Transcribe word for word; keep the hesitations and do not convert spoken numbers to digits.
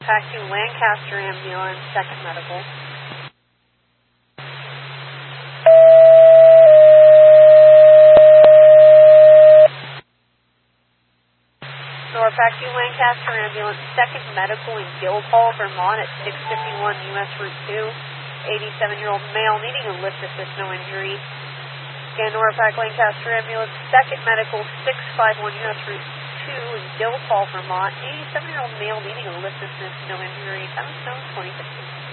Pack two Lancaster ambulance, second medical. Pack two Lancaster ambulance, second medical in Guildhall, Vermont at six fifty-one U S Route two. eighty-seven-year-old male needing a lift assist, no injury. Again, Pack Lancaster ambulance, second medical, six fifty-one U S Route two in Guildhall, Vermont. eighty-seven-year-old male needing a lift assist, no injury. Time zone twenty fifteen.